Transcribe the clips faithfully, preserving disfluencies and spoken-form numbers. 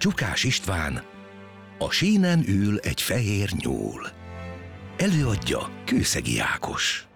Csukás István, a sínen ül egy fehér nyúl. Előadja Kőszegi Ákos.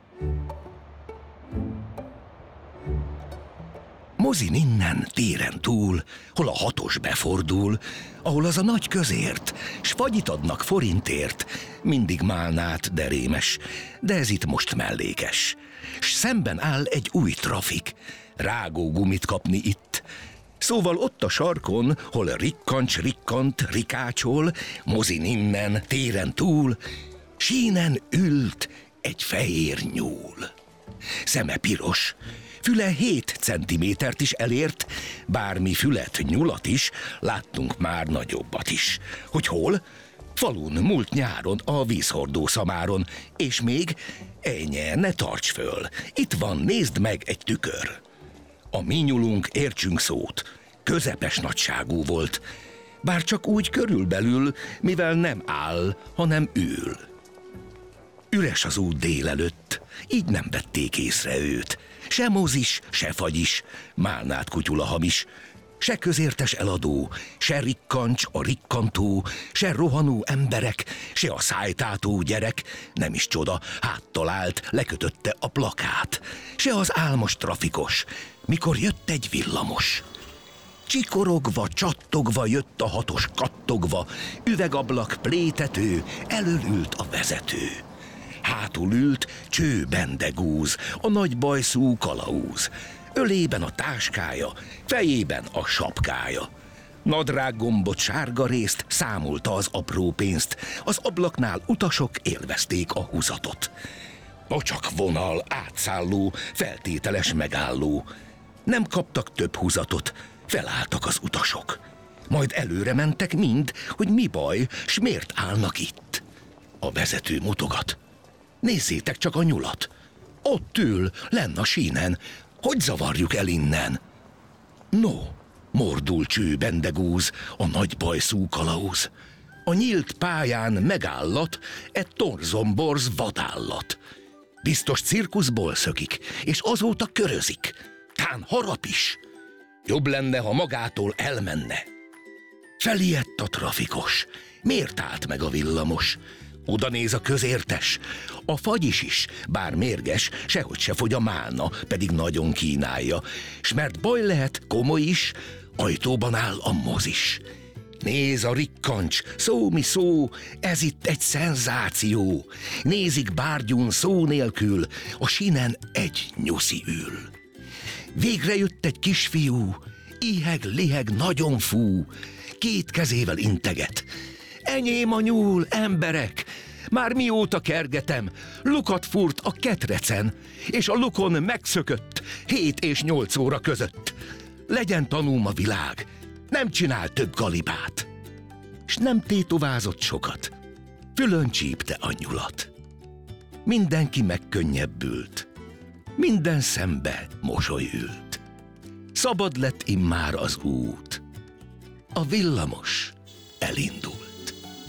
Mozin innen, téren túl, hol a hatos befordul, ahol az a nagy közért, s fagyit adnak forintért, mindig málnát, de rémes, de ez itt most mellékes. S szemben áll egy új trafik, rágó gumit kapni itt. Szóval ott a sarkon, hol rikkancs, rikkant, rikácsol, Mozin innen, téren túl, sínen ült egy fehér nyúl. Szeme piros, füle hét centimétert is elért, bármi fület, nyulat is, láttunk már nagyobbat is. Hogy hol? Falun, múlt nyáron, a vízhordó szamáron, és még, ennyi, ne tarts föl, itt van, nézd meg egy tükör. A mi nyulunk, értsünk szót, közepes nagyságú volt, bár csak úgy körülbelül, mivel nem áll, hanem ül. Üres az út délelőtt, így nem vették észre őt. Se mozis, se fagyis, málnát kutyula hamis, se közértes eladó, se rikkancs a rikkantó, se rohanó emberek, se a szájtátó gyerek, nem is csoda, háttal állt, lekötötte a plakát, se az álmos trafikos, mikor jött egy villamos. Csikorogva, csattogva jött a hatos kattogva, üvegablak, plétető, elől ült a vezető. Hátul ült Cső Bendegúz, a nagy bajszú kalauz. Ölében a táskája, fejében a sapkája. Nadrág gombot, sárga részt, számolta az apró pénzt. Az ablaknál utasok élvezték a húzatot. Pocsak vonal, átszálló, feltételes megálló. Nem kaptak több húzatot, felálltak az utasok. Majd előre mentek mind, hogy mi baj, s miért állnak itt. A vezető mutogat. Nézzétek csak a nyulat. Ott ül, lenn a sínen. Hogy zavarjuk el innen? No, mordul Cső Bendegúz, a nagy bajszú kalauz. A nyílt pályán megállat egy torzomborz vadállat. Biztos cirkuszból szökik, és azóta körözik. Tán harap is. Jobb lenne, ha magától elmenne. Felijedt a trafikos. Miért állt meg a villamos? Oda néz a közértes, a fagyis is, bár mérges, sehogy se fogy a málna, pedig nagyon kínálja, s mert baj lehet, komoly is, ajtóban áll a mozis. Néz a rikkancs, szó mi szó, ez itt egy szenzáció. Nézik bárgyún szó nélkül, a sínen egy nyuszi ül. Végre jött egy kisfiú, iheg-liheg nagyon fú, két kezével integet. Enyém a nyúl, emberek! Már mióta kergetem, lukat furt a ketrecen, és a lukon megszökött hét és nyolc óra között. Legyen tanúm a világ, nem csinál több galibát. S nem tétovázott sokat, fülön csípte a nyulat. Mindenki megkönnyebbült, minden szembe mosoly ült. Szabad lett immár az út, a villamos elindult.